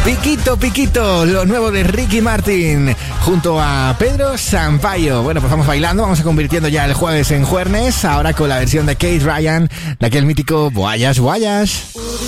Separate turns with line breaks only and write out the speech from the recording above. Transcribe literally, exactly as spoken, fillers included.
Piquito, piquito, lo nuevo de Ricky Martin junto a Pedro Sampaio. Bueno, pues vamos bailando, vamos a convirtiendo ya el jueves en jueves, ahora con la versión de Kate Ryan de aquel mítico Guayas Guayas.